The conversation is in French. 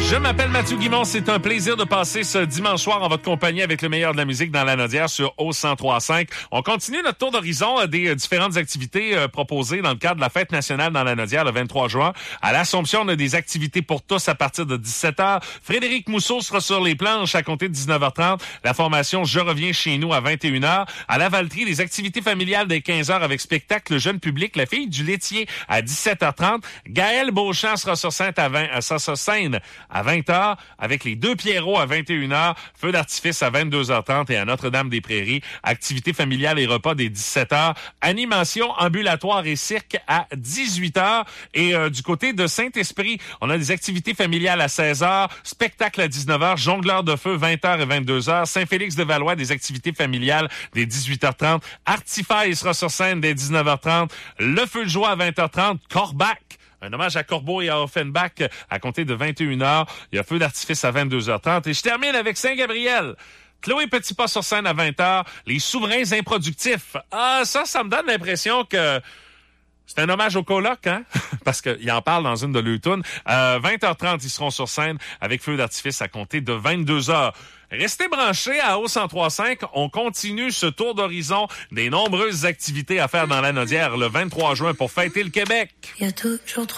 Je m'appelle Mathieu Guimond. C'est un plaisir de passer ce dimanche soir en votre compagnie avec le meilleur de la musique dans la Lanaudière sur O103.5. On continue notre tour d'horizon des différentes activités proposées dans le cadre de la Fête nationale dans la Lanaudière le 23 juin. À l'Assomption, on a des activités pour tous à partir de 17h. Frédéric Mousseau sera sur les planches à compter de 19h30. La formation Je reviens chez nous à 21h. À la Valtrie, les activités familiales dès 15h avec spectacle jeune public. La fille du laitier à 17h30. Gaël Beauchamp sera sur scène à 20h avec les deux Pierrots à 21h. Feu d'artifice à 22h30 et à Notre-Dame-des-Prairies. Activités familiales et repas dès 17h. Animation ambulatoire et cirque à 18h. Et du côté de Saint-Esprit, on a des activités familiales à 16h. Spectacle à 19h. Jongleur de feu 20h et 22h. Saint-Félix-de-Valois, des activités familiales dès 18h30. Artifaille sera sur scène dès 19h30. Le feu de joie à 20h30. Corbac. Un hommage à Corbeau et à Offenbach à compter de 21h. Il y a feu d'artifice à 22h30. Et je termine avec Saint-Gabriel. Chloé Petitpas sur scène à 20h. Les souverains improductifs. Ah, ça me donne l'impression que c'est un hommage au coloc, hein? Parce qu'il en parle dans une de leurs tunes. 20h30, ils seront sur scène avec feu d'artifice à compter de 22h. Restez branchés à O103.5. On continue ce tour d'horizon des nombreuses activités à faire dans la Lanaudière le 23 juin pour fêter le Québec. Il y a toujours trop